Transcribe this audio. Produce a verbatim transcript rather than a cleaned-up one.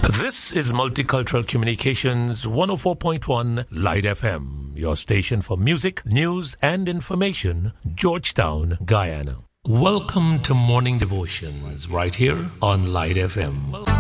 This is Multicultural Communications one oh four point one Light F M, your station for music, news, and information, Georgetown, Guyana. Welcome to Morning Devotions right here on Light F M.